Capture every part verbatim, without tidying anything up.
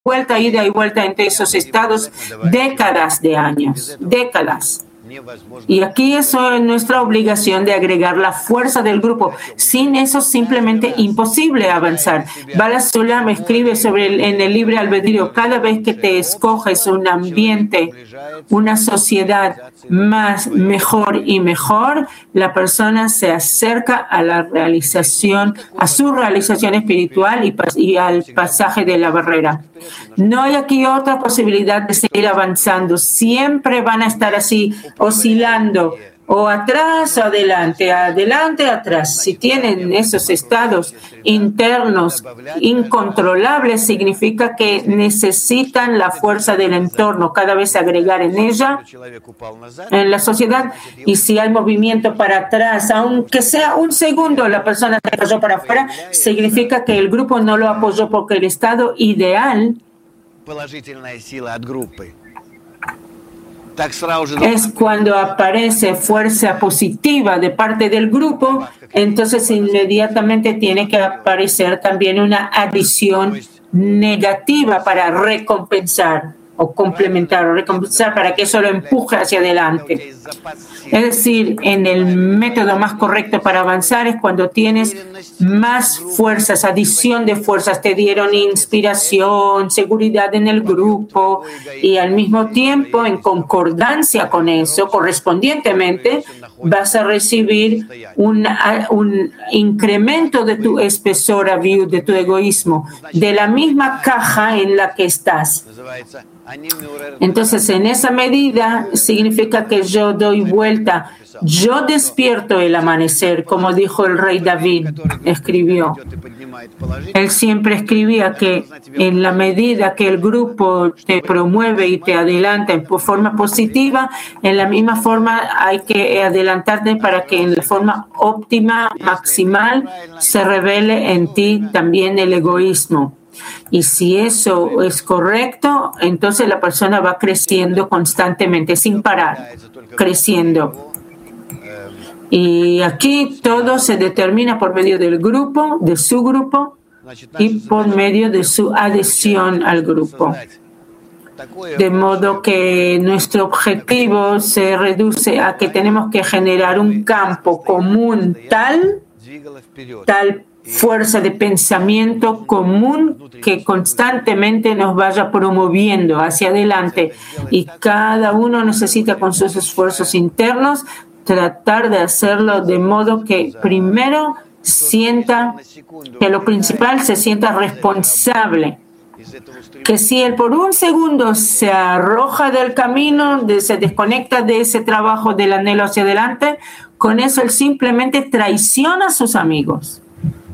vuelta, ida y vuelta entre esos estados, décadas de años, décadas. Y aquí eso es nuestra obligación de agregar la fuerza del grupo. Sin eso es simplemente imposible avanzar. Bala Sulam escribe sobre el, en el libre albedrío, cada vez que te escoges un ambiente, una sociedad más mejor y mejor, la persona se acerca a la realización, a su realización espiritual y, y al pasaje de la barrera. No hay aquí otra posibilidad de seguir avanzando. Siempre van a estar así, oscilando, o atrás o adelante, adelante, atrás. Si tienen esos estados internos incontrolables, significa que necesitan la fuerza del entorno, cada vez agregar en ella, en la sociedad. Y si hay movimiento para atrás, aunque sea un segundo, la persona se cayó para afuera, significa que el grupo no lo apoyó, porque el estado ideal es cuando aparece fuerza positiva de parte del grupo, entonces inmediatamente tiene que aparecer también una adición negativa para recompensar o complementar o recompensar, para que eso lo empuje hacia adelante. Es decir, en el método más correcto para avanzar es cuando tienes más fuerzas, adición de fuerzas, te dieron inspiración, seguridad en el grupo, y al mismo tiempo, en concordancia con eso, correspondientemente, vas a recibir un, un incremento de tu espesor, de tu egoísmo, de la misma caja en la que estás. Entonces, en esa medida, significa que yo doy vuelta, yo despierto el amanecer, como dijo el rey David, escribió. Él siempre escribía que en la medida que el grupo te promueve y te adelanta en forma positiva, en la misma forma hay que adelantarte para que en la forma óptima, maximal, se revele en ti también el egoísmo. Y si eso es correcto, entonces la persona va creciendo constantemente, sin parar, creciendo. Y aquí todo se determina por medio del grupo, de su grupo, y por medio de su adhesión al grupo. De modo que nuestro objetivo se reduce a que tenemos que generar un campo común tal, tal fuerza de pensamiento común que constantemente nos vaya promoviendo hacia adelante, y cada uno necesita con sus esfuerzos internos tratar de hacerlo de modo que primero sienta que lo principal se sienta responsable, que si él por un segundo se arroja del camino, de, se desconecta de ese trabajo del anhelo hacia adelante, con eso él simplemente traiciona a sus amigos.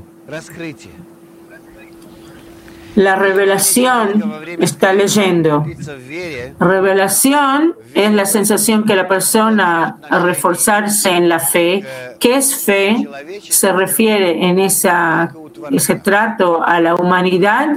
La revelación, está leyendo, revelación es la sensación que la persona, a reforzarse en la fe. ¿Qué es fe? Se refiere en esa, ese trato a la humanidad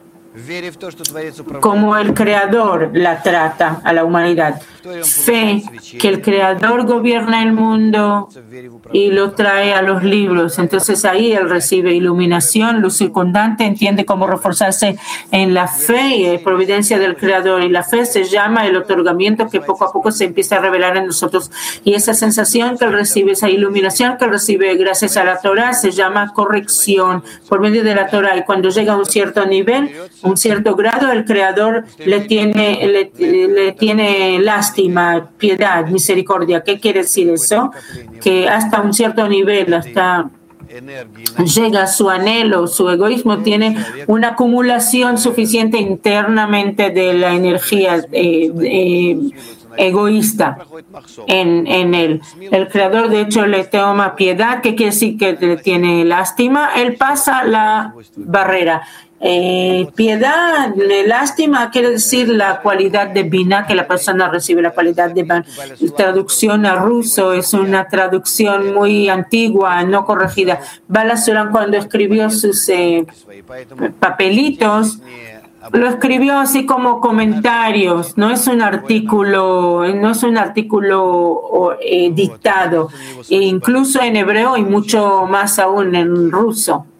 como el Creador la trata a la humanidad. Fe que el Creador gobierna el mundo y lo trae a los libros. Entonces ahí él recibe iluminación, luz circundante, entiende cómo reforzarse en la fe y la providencia del Creador. Y la fe se llama el otorgamiento que poco a poco se empieza a revelar en nosotros. Y esa sensación que él recibe, esa iluminación que él recibe gracias a la Torah, se llama corrección por medio de la Torah. Y cuando llega a un cierto nivel, un cierto grado, el Creador le tiene, le, le tiene lástima, piedad, misericordia. ¿Qué quiere decir eso? Que hasta un cierto nivel, hasta llega su anhelo, su egoísmo, tiene una acumulación suficiente internamente de la energía eh, eh, egoísta en, en él. El Creador, de hecho, le toma piedad, que quiere decir que le tiene lástima. Él pasa la barrera. Eh, piedad, lástima, quiere decir la cualidad de Binah, que la persona recibe la cualidad de Binah. Traducción a ruso es una traducción muy antigua, no corregida. Bala Sulam, cuando escribió sus eh, papelitos, lo escribió así como comentarios, no es un artículo, no es un artículo eh, dictado, e incluso en hebreo y mucho más aún en ruso.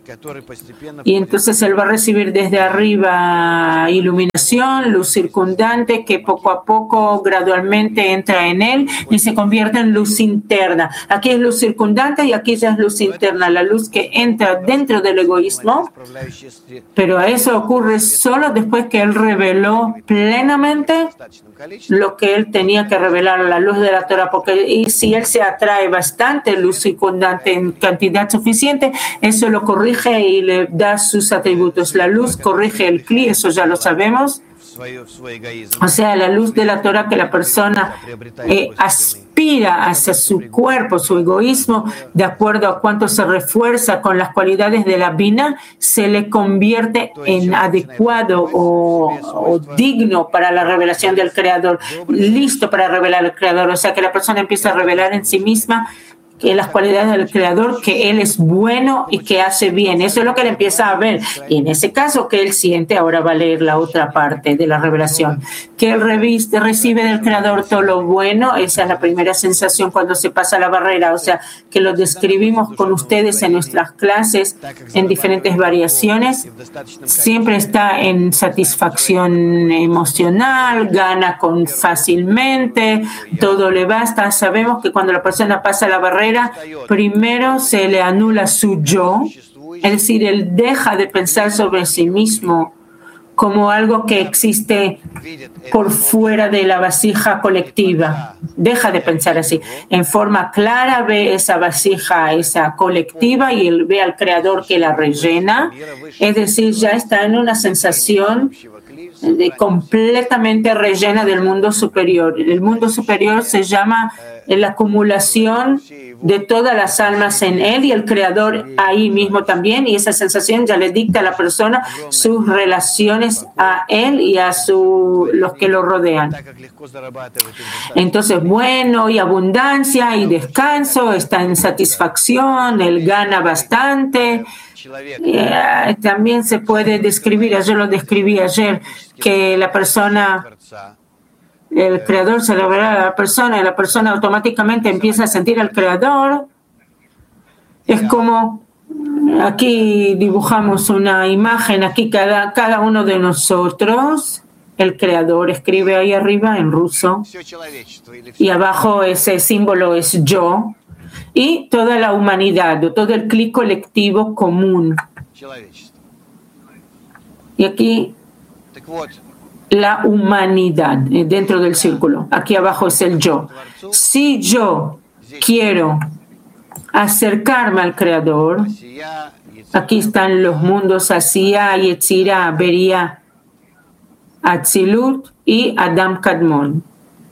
Y entonces él va a recibir desde arriba iluminación, luz circundante que poco a poco, gradualmente entra en él y se convierte en luz interna. Aquí es luz circundante y aquí ya es luz interna, la luz que entra dentro del egoísmo. Pero eso ocurre solo después que él reveló plenamente lo que él tenía que revelar, la luz de la Torah, porque y si él se atrae bastante luz circundante en cantidad suficiente, eso lo corrige y le da sus atributos. La luz corrige el cli, eso ya lo sabemos. O sea, la luz de la Torah que la persona eh, aspira hacia su cuerpo, su egoísmo, de acuerdo a cuánto se refuerza con las cualidades de la Bina, se le convierte en adecuado o, o digno para la revelación del Creador, listo para revelar al Creador. O sea, que la persona empieza a revelar en sí misma que las cualidades del Creador, que Él es bueno y que hace bien. Eso es lo que él empieza a ver. Y en ese caso que él siente, ahora va a leer la otra parte de la revelación, que él reviste, recibe del Creador todo lo bueno. Esa es la primera sensación cuando se pasa la barrera. O sea, que lo describimos con ustedes en nuestras clases en diferentes variaciones. Siempre está en satisfacción emocional, gana con fácilmente, todo le basta. Sabemos que cuando la persona pasa la barrera, primero se le anula su yo, es decir, él deja de pensar sobre sí mismo como algo que existe por fuera de la vasija colectiva. Deja de pensar así. En forma clara ve esa vasija, esa colectiva, y él ve al Creador que la rellena. Es decir, ya está en una sensación de completamente rellena del mundo superior. El mundo superior se llama la acumulación de todas las almas en él y el Creador ahí mismo también, y esa sensación ya le dicta a la persona sus relaciones a él y a su, los que lo rodean. Entonces, bueno, y abundancia y descanso, está en satisfacción, él gana bastante. Eh, también se puede describir, yo lo describí ayer, que la persona, el Creador se revela a la persona y la persona automáticamente empieza a sentir al Creador. Es como, aquí dibujamos una imagen, aquí cada, cada uno de nosotros, el Creador escribe ahí arriba en ruso y abajo ese símbolo es yo, y toda la humanidad, o todo el cli colectivo común. Y aquí la humanidad dentro del círculo. Aquí abajo es el yo. Si yo quiero acercarme al Creador, aquí están los mundos Asiya, Yetzira, Beria, Atzilut y Adam Kadmon.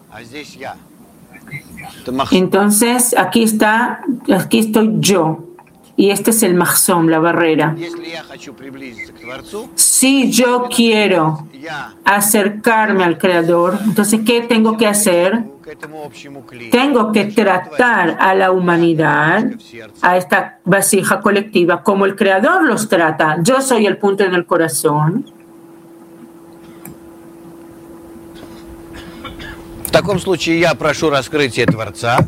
Entonces, aquí está, aquí estoy yo. Y este es el mahzom, la barrera. Si yo quiero acercarme al Creador, entonces, ¿qué tengo que hacer? Tengo que tratar a la humanidad, a esta vasija colectiva, como el Creador los trata. Yo soy el punto en el corazón. В таком случае я прошу раскрытие Творца.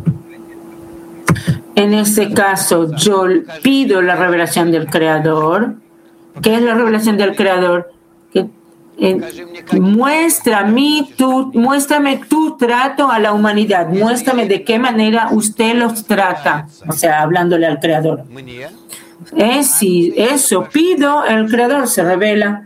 En ese caso, yo pido la revelación del Creador. ¿Qué es la revelación del Creador? Que, eh, muestra mi, tu, muéstrame tu trato a la humanidad. Muéstrame de qué manera usted los trata. O sea, hablándole al Creador. Eh, si eso pido, el Creador se revela.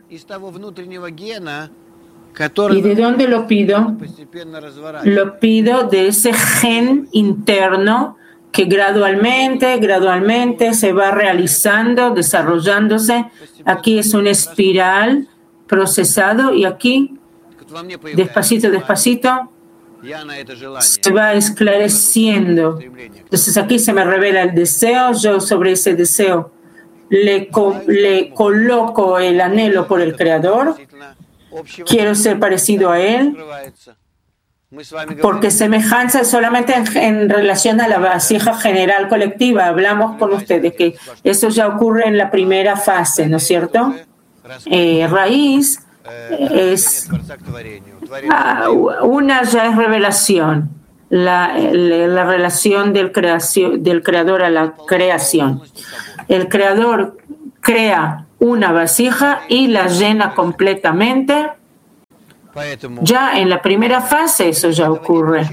¿Y de dónde lo pido? Lo pido de ese gen interno que gradualmente, gradualmente se va realizando, desarrollándose. Aquí es una espiral procesado y aquí, despacito, despacito, se va esclareciendo. Entonces aquí se me revela el deseo, yo sobre ese deseo le, co- le coloco el anhelo por el Creador. Quiero ser parecido a Él, porque semejanza es solamente en, en relación a la vasija general colectiva. Hablamos con ustedes que eso ya ocurre en la primera fase, ¿no es cierto? Eh, raíz es ah, una ya es revelación, la, la, la relación del, creación, del creador a la creación. El creador crea una vasija y la llena completamente. Ya en la primera fase eso ya ocurre.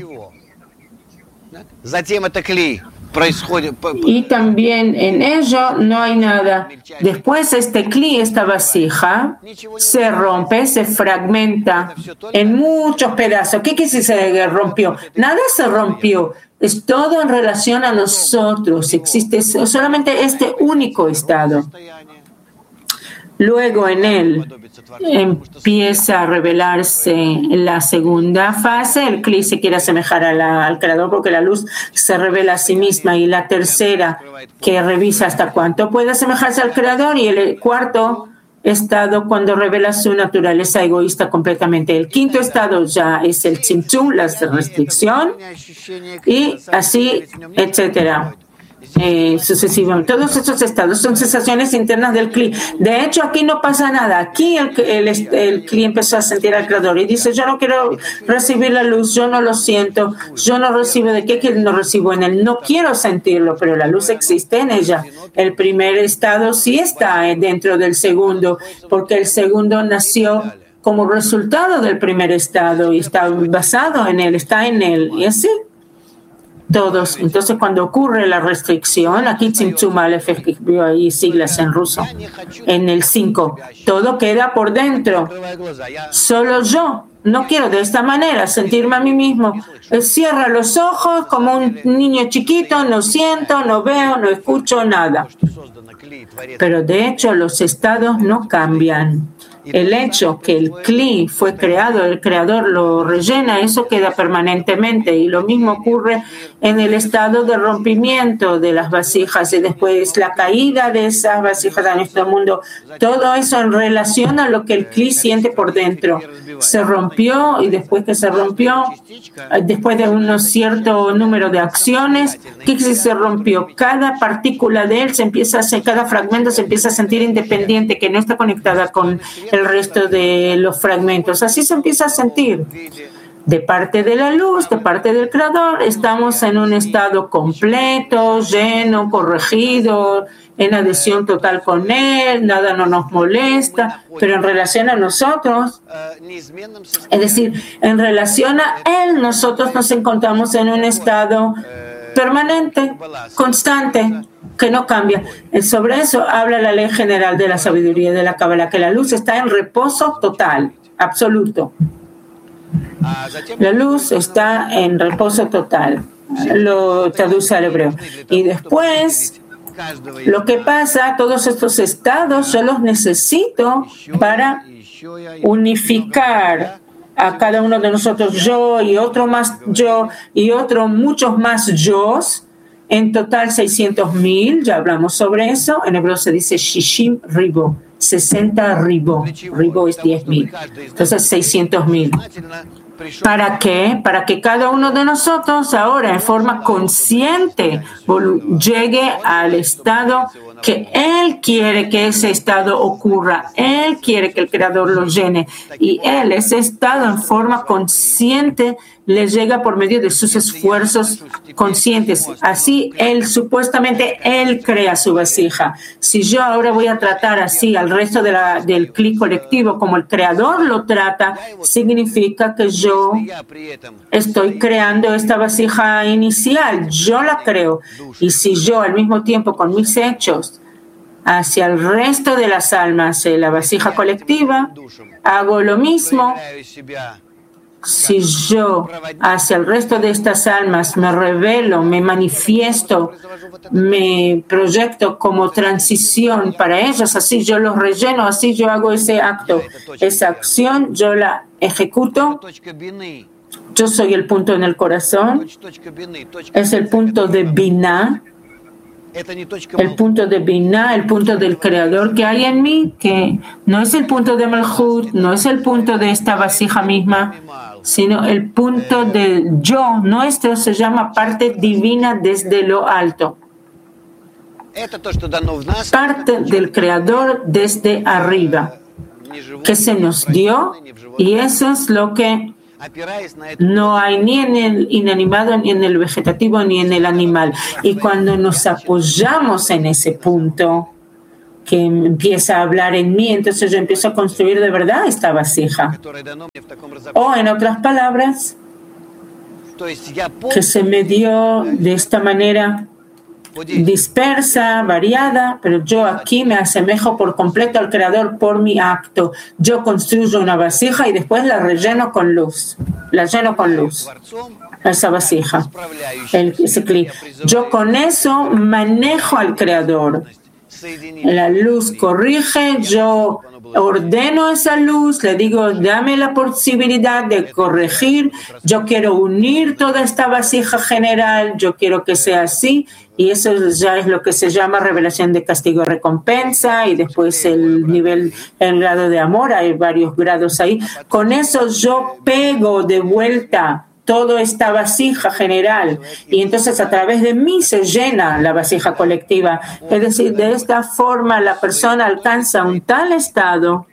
Y también en ello no hay nada. Después este cli, esta vasija, se rompe, se fragmenta en muchos pedazos. ¿Qué quiere decir se rompió? Nada se rompió. Es todo en relación a nosotros. Existe solamente este único estado. Luego en él empieza a revelarse la segunda fase. El cli se quiere asemejar a la, al creador porque la luz se revela a sí misma. Y la tercera, que revisa hasta cuánto puede asemejarse al creador. Y el cuarto estado, cuando revela su naturaleza egoísta completamente. El quinto estado ya es el tzimtzum, la restricción. Y así, etcétera. Eh, sucesivamente. Todos estos estados son sensaciones internas del cli. De hecho, aquí no pasa nada. Aquí el, el, el cli empezó a sentir al creador y dice, yo no quiero recibir la luz, yo no lo siento, yo no recibo. ¿De qué que no recibo en él? No quiero sentirlo, pero la luz existe en ella. El primer estado sí está dentro del segundo, porque el segundo nació como resultado del primer estado y está basado en él, está en él. Y así todos. Entonces, cuando ocurre la restricción, aquí Tzimtzum Aleph, vio ahí siglas en ruso, en el cinco, todo queda por dentro. Solo yo no quiero de esta manera sentirme a mí mismo. Cierra los ojos como un niño chiquito, no siento, no veo, no escucho nada. Pero de hecho, los estados no cambian. El hecho que el cli fue creado, el creador lo rellena, eso queda permanentemente. Y lo mismo ocurre en el estado de rompimiento de las vasijas y después la caída de esas vasijas a nuestro mundo. Todo eso en relación a lo que el cli siente por dentro. Se rompió y después que se rompió, después de un cierto número de acciones, ¿qué se rompió? Cada partícula de él se empieza a hacer, cada fragmento se empieza a sentir independiente, que no está conectada con el resto de los fragmentos. Así se empieza a sentir. De parte de la luz, de parte del creador, estamos en un estado completo, lleno, corregido, en adhesión total con él, nada no nos molesta, pero en relación a nosotros, es decir, en relación a él, nosotros nos encontramos en un estado permanente, constante, que no cambia. Sobre eso habla la ley general de la sabiduría de la Kabbalah, que la luz está en reposo total, absoluto. La luz está en reposo total, lo traduce al hebreo. Y después, lo que pasa, todos estos estados yo los necesito para unificar a cada uno de nosotros, yo y otro más yo y otro muchos más yo's. En total seiscientos mil, ya hablamos sobre eso. En hebreo se dice shishim ribo, sesenta ribo. Ribo es diez mil. Entonces seiscientos mil. ¿Para qué? Para que cada uno de nosotros ahora en forma consciente llegue al estado que Él quiere que ese estado ocurra. Él quiere que el Creador lo llene. Y Él, ese estado en forma consciente, le llega por medio de sus esfuerzos conscientes. Así, Él, supuestamente, Él crea su vasija. Si yo ahora voy a tratar así al resto de la, del cli colectivo como el Creador lo trata, significa que yo estoy creando esta vasija inicial. Yo la creo. Y si yo, al mismo tiempo, con mis hechos, hacia el resto de las almas, la vasija colectiva, hago lo mismo. Si yo hacia el resto de estas almas me revelo, me manifiesto, me proyecto como transición para ellos, así yo los relleno, así yo hago ese acto, esa acción, yo la ejecuto. Yo soy el punto en el corazón, es el punto de Binah, el punto de Binah, el punto del Creador que hay en mí, que no es el punto de Malhut, no es el punto de esta vasija misma, sino el punto del yo nuestro, se llama parte divina desde lo alto. Parte del Creador desde arriba, que se nos dio, y eso es lo que no hay ni en el inanimado, ni en el vegetativo, ni en el animal. Y cuando nos apoyamos en ese punto, que empieza a hablar en mí, entonces yo empiezo a construir de verdad esta vasija. O en otras palabras, que se me dio de esta manera dispersa, variada, pero yo aquí me asemejo por completo al Creador por mi acto. Yo construyo una vasija y después la relleno con luz. La lleno con luz. Esa vasija. El, ese clip. Yo con eso manejo al Creador. La luz corrige, yo ordeno esa luz, le digo, dame la posibilidad de corregir, yo quiero unir toda esta vasija general, yo quiero que sea así, y eso ya es lo que se llama revelación de castigo-recompensa, y después el nivel, el grado de amor, hay varios grados ahí. Con eso yo pego de vuelta toda esta vasija general y entonces a través de mí se llena la vasija colectiva. Es decir, de esta forma la persona alcanza un tal estado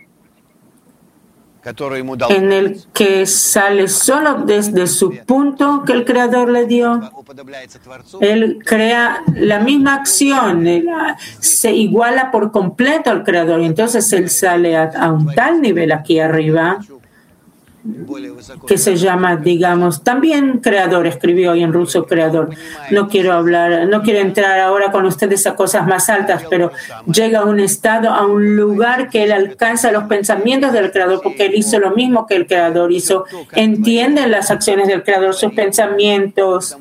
en el que sale solo desde su punto que el Creador le dio. Él crea la misma acción, se iguala por completo al Creador y entonces él sale a, a un tal nivel aquí arriba que se llama, digamos, también creador, escribió hoy en ruso creador. No quiero hablar, no quiero entrar ahora con ustedes a cosas más altas, pero llega a un estado, a un lugar que él alcanza los pensamientos del creador, porque él hizo lo mismo que el creador hizo. Entiende las acciones del creador, sus pensamientos,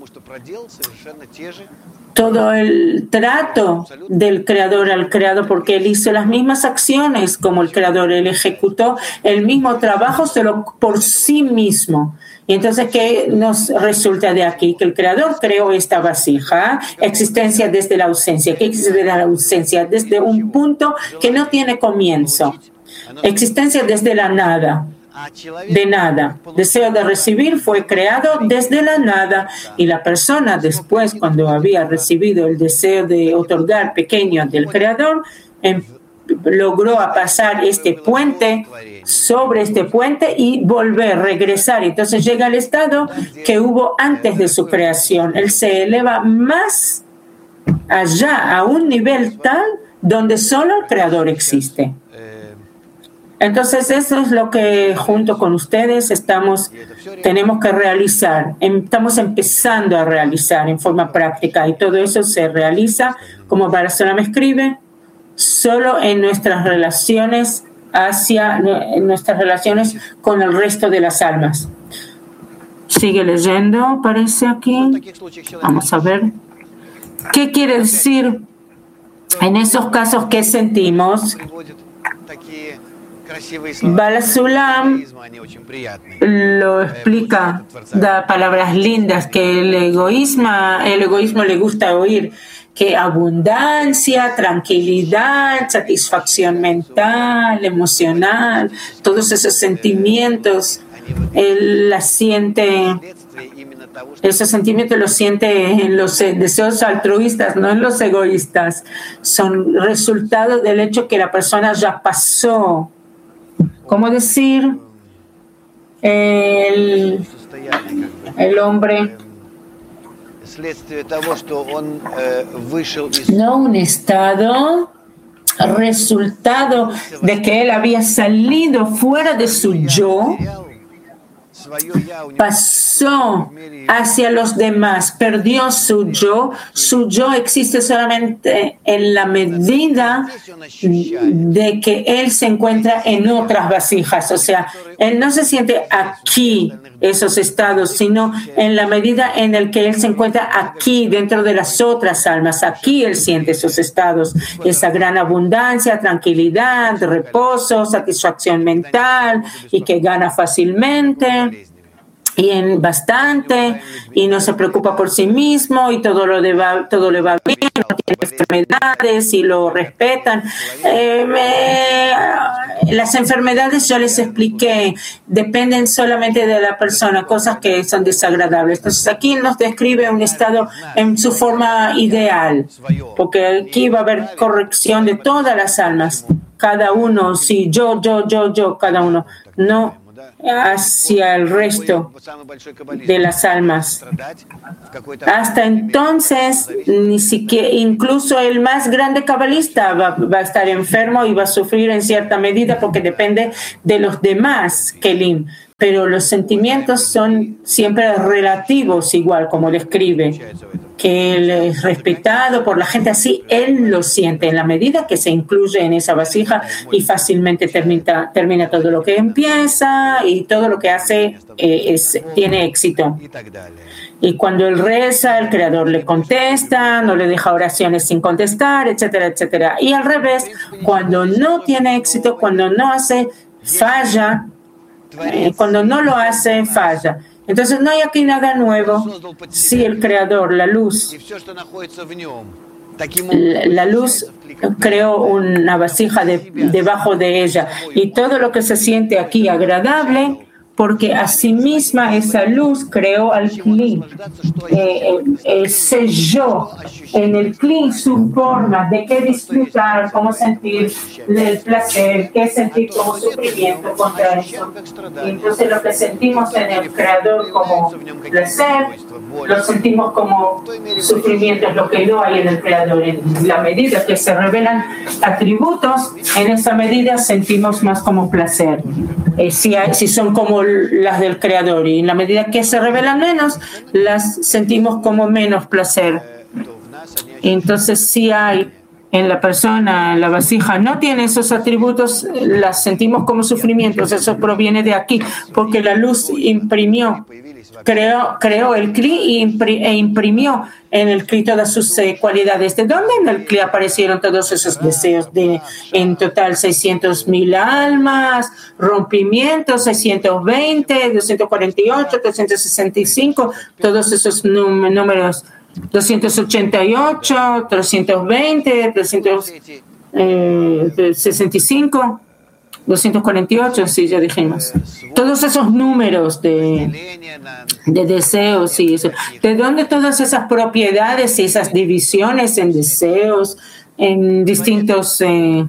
todo el trato del creador al creado, porque él hizo las mismas acciones como el creador, él ejecutó el mismo trabajo solo por sí mismo. Y entonces, ¿qué nos resulta de aquí? Que el creador creó esta vasija, existencia desde la ausencia. ¿Qué existe desde la ausencia? Desde un punto que no tiene comienzo. Existencia desde la nada. De nada. Deseo de recibir fue creado desde la nada y la persona después, cuando había recibido el deseo de otorgar pequeño del creador, em, logró pasar este puente sobre este puente y volver, regresar. Entonces llega al estado que hubo antes de su creación. Él se eleva más allá, a un nivel tal donde solo el creador existe. Entonces, eso es lo que junto con ustedes estamos, tenemos que realizar. Estamos empezando a realizar en forma práctica y todo eso se realiza, como Barcelona me escribe, solo en nuestras relaciones hacia, en nuestras relaciones con el resto de las almas. Sigue leyendo, parece aquí. Vamos a ver. ¿Qué quiere decir en esos casos que sentimos? Balasulam lo explica, da palabras lindas que el egoísmo, el egoísmo le gusta oír, que abundancia, tranquilidad, satisfacción mental, emocional, todos esos sentimientos, él la siente, esos sentimientos los siente en los deseos altruistas, no en los egoístas, son resultado del hecho que la persona ya pasó. ¿Cómo decir? El, el hombre, no un estado, resultado de que él había salido fuera de su yo, pasó hacia los demás, perdió su yo. Su yo existe solamente en la medida de que él se encuentra en otras vasijas. O sea, él no se siente aquí esos estados, sino en la medida en el que él se encuentra aquí dentro de las otras almas. Aquí él siente esos estados, esa gran abundancia, tranquilidad, reposo, satisfacción mental y que gana fácilmente y en bastante y no se preocupa por sí mismo y todo lo de va, todo le va bien, no tiene enfermedades y lo respetan. Eh, me, las enfermedades, yo les expliqué, dependen solamente de la persona, cosas que son desagradables. Entonces aquí nos describe un estado en su forma ideal, porque aquí va a haber corrección de todas las almas. Cada uno, sí, yo, yo, yo, yo, cada uno. No hacia el resto de las almas. Hasta entonces, ni siquiera, incluso el más grande cabalista va, va a estar enfermo y va a sufrir en cierta medida porque depende de los demás Kelim. Pero los sentimientos son siempre relativos, igual como él escribe, que él es respetado por la gente, así él lo siente en la medida que se incluye en esa vasija y fácilmente termina, termina todo lo que empieza y todo lo que hace eh, es, tiene éxito. Y cuando él reza, el Creador le contesta, no le deja oraciones sin contestar, etcétera, etcétera. Y al revés, cuando no tiene éxito, cuando no hace, falla. Eh, cuando no lo hace, falla. Entonces no hay aquí nada nuevo. Si el Creador, la luz, la, la luz creó una vasija de, debajo de ella y todo lo que se siente aquí agradable, porque asimisma esa luz creó al Kli, eh, eh, selló en el Kli su forma de qué disfrutar, cómo sentir el placer, qué sentir como sufrimiento contra eso. Y entonces lo que sentimos en el Creador como placer, lo sentimos como sufrimiento, es lo que no hay en el Creador. En la medida que se revelan atributos, en esa medida sentimos más como placer. Eh, si, hay, si son como las del Creador, y en la medida que se revelan menos, las sentimos como menos placer. Entonces, si hay en la persona, en la vasija, no tiene esos atributos, las sentimos como sufrimientos. Eso proviene de aquí, porque la luz imprimió, creó, creó el Kli e imprimió en el Kli todas sus eh, cualidades. ¿De dónde en el Kli aparecieron todos esos deseos? De, en total, seiscientos mil almas, rompimientos, seiscientos veinte, doscientos cuarenta y ocho, trescientos sesenta y cinco, todos esos números. doscientos ochenta y ocho, trescientos veinte, trescientos sesenta y cinco, doscientos cuarenta y ocho, sí, ya dijimos. Todos esos números de, de deseos y eso. ¿De dónde todas esas propiedades y esas divisiones en deseos, en distintos eh,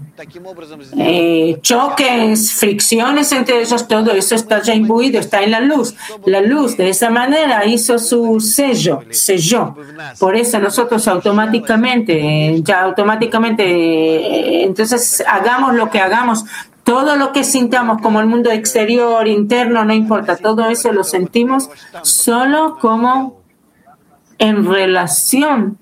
eh, choques, fricciones entre ellos? Todo eso está ya imbuido, está en la luz. La luz de esa manera hizo su sello, selló. Por eso nosotros automáticamente, ya automáticamente, entonces hagamos lo que hagamos, todo lo que sintamos como el mundo exterior, interno, no importa, todo eso lo sentimos solo como en relación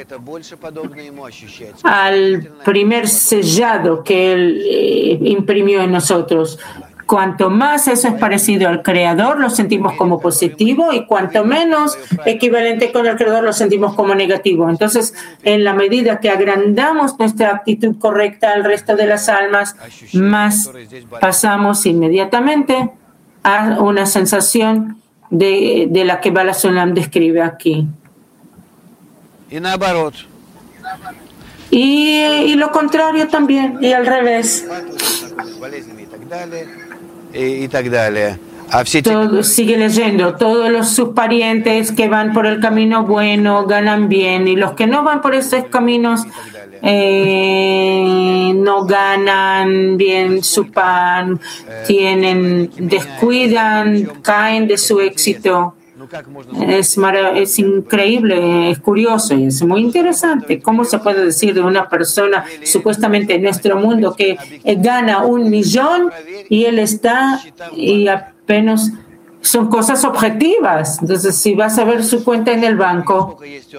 al primer sellado que Él eh, imprimió en nosotros. Cuanto más eso es parecido al Creador, lo sentimos como positivo, y cuanto menos equivalente con el Creador, lo sentimos como negativo. Entonces, en la medida que agrandamos nuestra actitud correcta al resto de las almas, más pasamos inmediatamente a una sensación de, de la que Bala Sulam describe aquí. Y, y lo contrario también, y al revés. Todo, sigue leyendo, todos los, sus parientes que van por el camino bueno ganan bien, y los que no van por esos caminos eh, no ganan bien su pan, tienen, descuidan, caen de su éxito. Es, es increíble, es curioso y es muy interesante. ¿Cómo se puede decir de una persona supuestamente en nuestro mundo que gana un millón y él está y apenas son cosas objetivas? Entonces, si vas a ver su cuenta en el banco,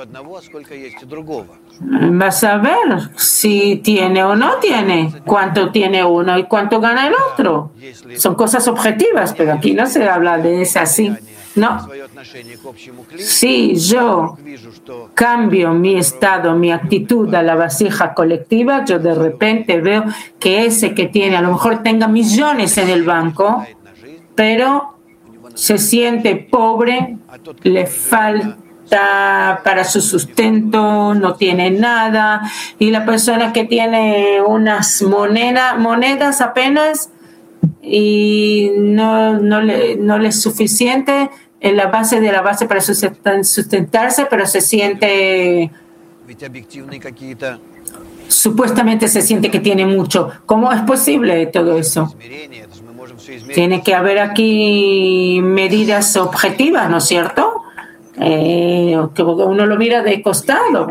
vas a ver si tiene o no tiene, cuánto tiene uno y cuánto gana el otro. Son cosas objetivas, pero aquí no se habla de eso así. No. Si yo cambio mi estado, mi actitud a la vasija colectiva, yo de repente veo que ese que tiene, a lo mejor tenga millones en el banco, pero se siente pobre, le falta para su sustento, no tiene nada, y la persona que tiene unas moneda, monedas apenas y no, no, le, no le es suficiente en la base de la base para sustentarse, pero se siente, supuestamente se siente que tiene mucho. ¿Cómo es posible todo eso? Tiene que haber aquí medidas objetivas, ¿no es cierto? Eh, que uno lo mira de costado,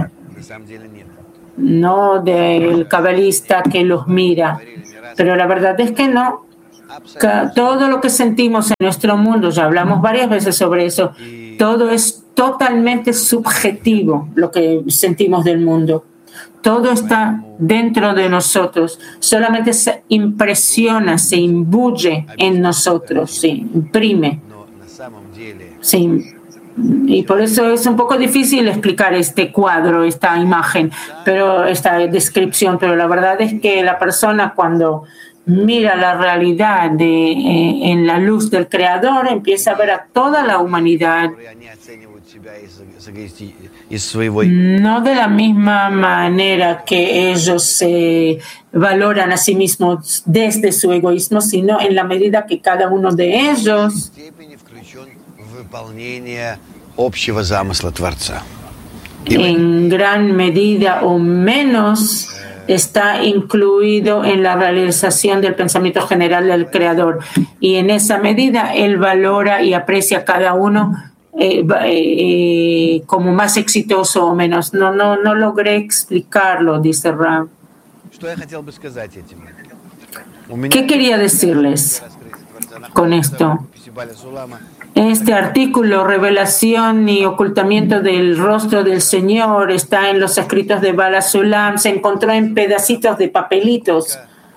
no del cabalista que los mira. Pero la verdad es que no. Todo lo que sentimos en nuestro mundo, ya hablamos varias veces sobre eso, todo es totalmente subjetivo lo que sentimos del mundo. Todo está dentro de nosotros, solamente se impresiona, se imbuye en nosotros, se imprime. Sí. Y por eso es un poco difícil explicar este cuadro, esta imagen, pero esta descripción, pero la verdad es que la persona cuando mira la realidad de, eh, en la luz del Creador, empieza a ver a toda la humanidad, no de la misma manera que ellos se valoran a sí mismos desde su egoísmo, sino en la medida que cada uno de ellos en gran medida o menos está incluido en la realización del pensamiento general del Creador. Y en esa medida él valora y aprecia a cada uno eh, eh, como más exitoso o menos. No, no, no logré explicarlo, dice Ram. ¿Qué quería decirles con esto? Este artículo, Revelación y Ocultamiento del Rostro del Señor, está en los escritos de Bala Sulam, se encontró en pedacitos de papelitos.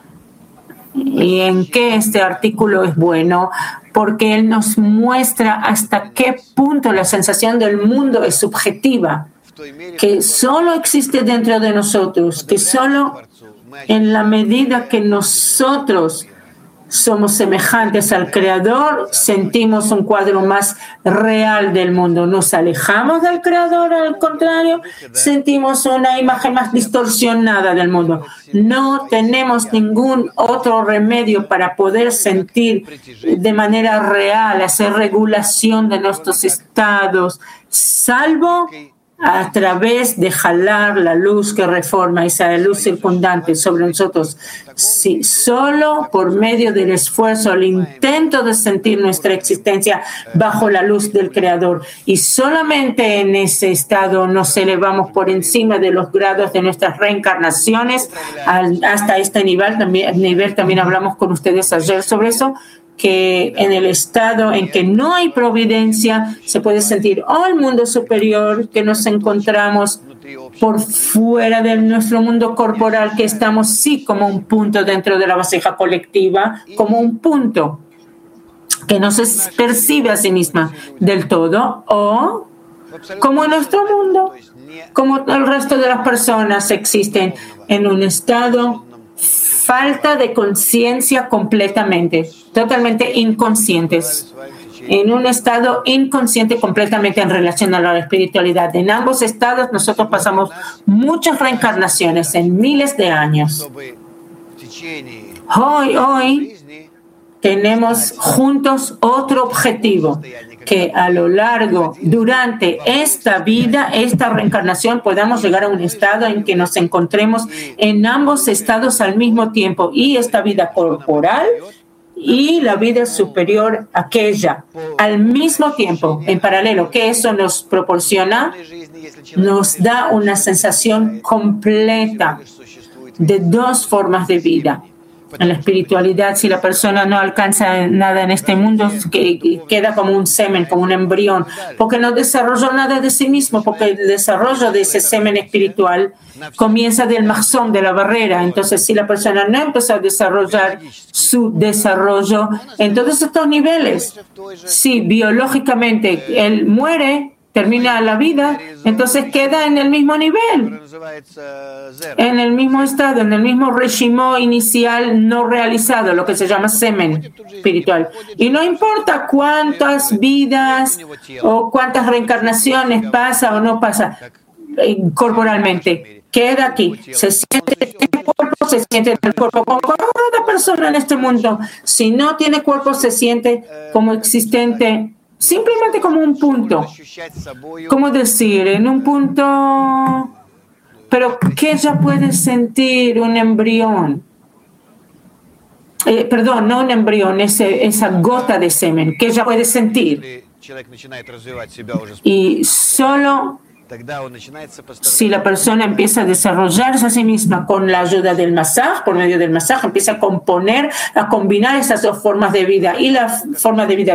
¿Y en qué este artículo es bueno? Porque él nos muestra hasta qué punto la sensación del mundo es subjetiva, que solo existe dentro de nosotros, que solo en la medida que nosotros somos semejantes al Creador, sentimos un cuadro más real del mundo. Nos alejamos del Creador, al contrario, sentimos una imagen más distorsionada del mundo. No tenemos ningún otro remedio para poder sentir de manera real, hacer regulación de nuestros estados, salvo a través de jalar la luz que reforma, esa luz circundante sobre nosotros. Sí, solo por medio del esfuerzo, el intento de sentir nuestra existencia bajo la luz del Creador. Y solamente en ese estado nos elevamos por encima de los grados de nuestras reencarnaciones al, hasta este nivel. También, nivel. También hablamos con ustedes ayer sobre eso, que en el estado en que no hay providencia se puede sentir oh, el mundo superior, que nos encontramos por fuera de nuestro mundo corporal, que estamos sí como un punto dentro de la vasija colectiva, como un punto que no se percibe a sí misma del todo, o como nuestro mundo, como el resto de las personas existen en un estado falta de conciencia completamente, totalmente inconscientes, en un estado inconsciente completamente en relación a la espiritualidad. En ambos estados nosotros pasamos muchas reencarnaciones en miles de años. Hoy, hoy tenemos juntos otro objetivo, que a lo largo, durante esta vida, esta reencarnación, podamos llegar a un estado en que nos encontremos en ambos estados al mismo tiempo, y esta vida corporal y la vida superior, aquella, al mismo tiempo, en paralelo, que eso nos proporciona, nos da una sensación completa de dos formas de vida. En la espiritualidad, si la persona no alcanza nada en este mundo, que queda como un semen, como un embrión, porque no desarrolló nada de sí mismo, porque el desarrollo de ese semen espiritual comienza del mahzón, de la barrera. Entonces, si la persona no empezó a desarrollar su desarrollo en todos estos niveles, si biológicamente él muere, termina la vida, entonces queda en el mismo nivel, en el mismo estado, en el mismo régimen inicial no realizado, lo que se llama semen espiritual. Y no importa cuántas vidas o cuántas reencarnaciones pasa o no pasa eh, corporalmente, queda aquí, se siente en el cuerpo, se siente en el cuerpo, como cada persona en este mundo. Si no tiene cuerpo, se siente como existente, simplemente como un punto. ¿Cómo decir? En un punto, pero ¿qué ya puede sentir un embrión? eh, perdón, no un embrión, ese, esa gota de semen que ella puede sentir. Y solo si la persona empieza a desarrollarse a sí misma con la ayuda del masaje, por medio del masaje, empieza a componer, a combinar esas dos formas de vida y la forma de vida